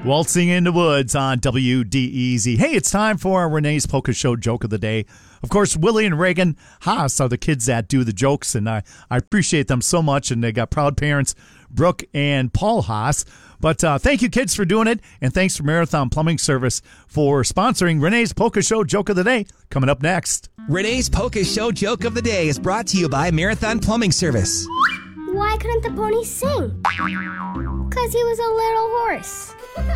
Waltzing in the Woods on WDEZ. Hey, it's time for Renee's Polka Show Joke of the Day. Of course, Willie and Reagan Haas are the kids that do the jokes, and I appreciate them so much. And they got proud parents, Brooke and Paul Haas. But thank you, kids, for doing it. And thanks for Marathon Plumbing Service for sponsoring Renee's Polka Show Joke of the Day. Coming up next. Renee's Polka Show Joke of the Day is brought to you by Marathon Plumbing Service. Why couldn't the pony sing? Because he was a little horse.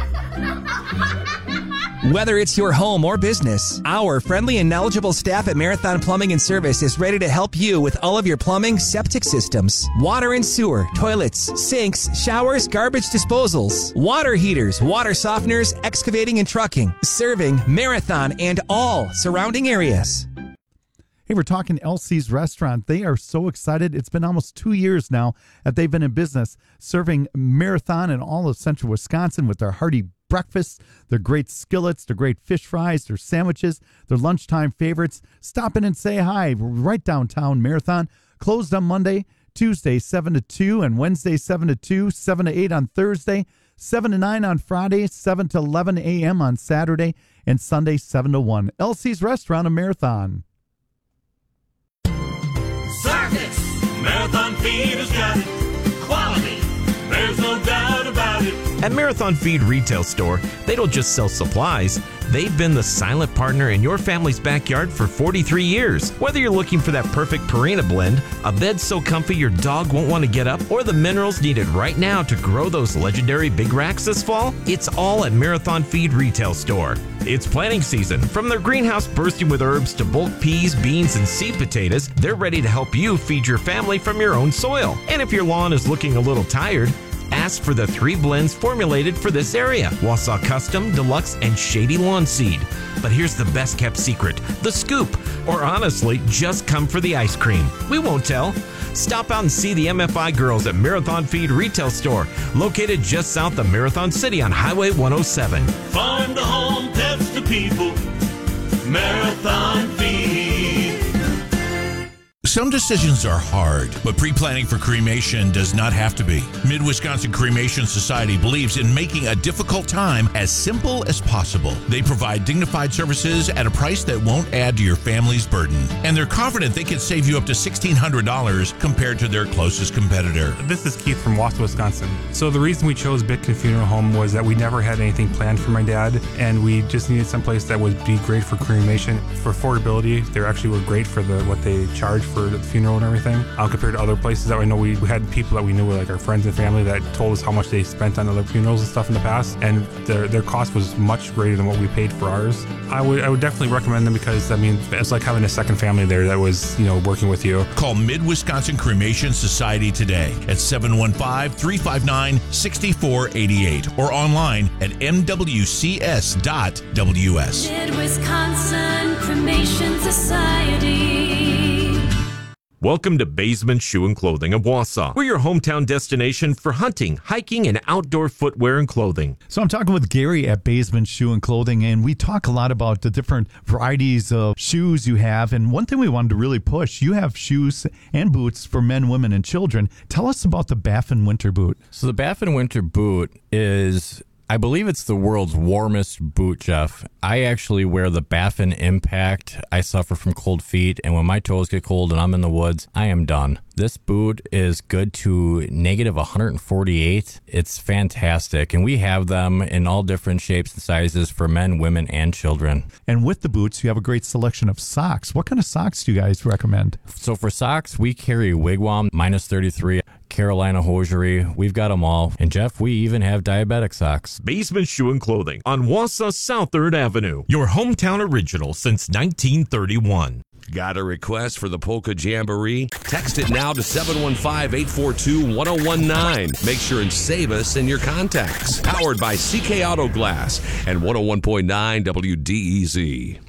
Whether it's your home or business, our friendly and knowledgeable staff at Marathon Plumbing and Service is ready to help you with all of your plumbing, septic systems, water and sewer, toilets, sinks, showers, garbage disposals, water heaters, water softeners, excavating and trucking, serving Marathon and all surrounding areas. Hey, we're talking LC's Restaurant. They are so excited. It's been almost 2 years now that they've been in business, serving Marathon and all of central Wisconsin with their hearty breakfasts, their great skillets, their great fish fries, their sandwiches, their lunchtime favorites. Stop in and say hi. We're right downtown Marathon. Closed on Monday, Tuesday 7 to 2, and Wednesday 7 to 2, 7 to 8 on Thursday, 7 to 9 on Friday, 7 to 11 a.m. on Saturday, and Sunday 7 to 1. LC's Restaurant, a Marathon. Circus! Marathon Feed has got it. Quality, there's no doubt about it. At Marathon Feed Retail Store, they don't just sell supplies. They've been the silent partner in your family's backyard for 43 years. Whether you're looking for that perfect Purina blend, a bed so comfy your dog won't want to get up, or the minerals needed right now to grow those legendary big racks this fall, it's all at Marathon Feed Retail Store. It's planting season. From their greenhouse bursting with herbs to bulk peas, beans, and seed potatoes, they're ready to help you feed your family from your own soil. And if your lawn is looking a little tired, ask for the 3 blends formulated for this area: Wausau Custom, Deluxe, and Shady Lawn Seed. But here's the best kept secret, the scoop. Or honestly, just come for the ice cream. We won't tell. Stop out and see the MFI girls at Marathon Feed Retail Store, located just south of Marathon City on Highway 107. Farm to home, pets to people. Marathon Feed. Some decisions are hard, but pre-planning for cremation does not have to be. Mid-Wisconsin Cremation Society believes in making a difficult time as simple as possible. They provide dignified services at a price that won't add to your family's burden. And they're confident they can save you up to $1,600 compared to their closest competitor. This is Keith from Wausau, Wisconsin. So the reason we chose Bitkin Funeral Home was that we never had anything planned for my dad, and we just needed someplace that would be great for cremation. For affordability, they actually were great for what they charge for the funeral and everything, compared to other places that I know we had people that we knew were like our friends and family that told us how much they spent on other funerals and stuff in the past, and their cost was much greater than what we paid for ours. I would definitely recommend them because, I mean, it's like having a second family there that was, working with you. Call Mid-Wisconsin Cremation Society today at 715-359-6488 or online at mwcs.ws. Mid-Wisconsin Cremation Society. Welcome to Basement Shoe and Clothing of Wausau. We're your hometown destination for hunting, hiking, and outdoor footwear and clothing. So I'm talking with Gary at Basement Shoe and Clothing, and we talk a lot about the different varieties of shoes you have. And one thing we wanted to really push, you have shoes and boots for men, women, and children. Tell us about the Baffin Winter Boot. So the Baffin Winter Boot is, I believe it's the world's warmest boot, Jeff. I actually wear the Baffin Impact. I suffer from cold feet, and when my toes get cold and I'm in the woods, I am done. This boot is good to negative 148. It's fantastic, and we have them in all different shapes and sizes for men, women, and children. And with the boots, you have a great selection of socks. What kind of socks do you guys recommend? So for socks, we carry Wigwam, -33, Carolina hosiery. We've got them all. And Jeff, we even have diabetic socks. Basement Shoe and Clothing on Wausau South 3rd Avenue. Your hometown original since 1931. Got a request for the Polka Jamboree? Text it now to 715-842-1019. Make sure and save us in your contacts. Powered by CK Auto Glass and 101.9 WDEZ.